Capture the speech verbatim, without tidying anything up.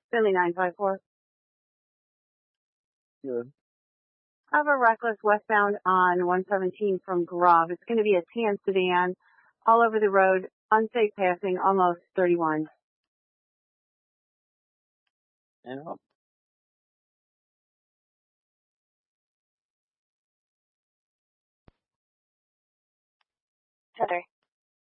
Philly nine five four. Good. I have a reckless westbound on one seventeen from Grove. It's going to be a tan sedan, all over the road, unsafe passing, almost thirty-one. And up. Heather.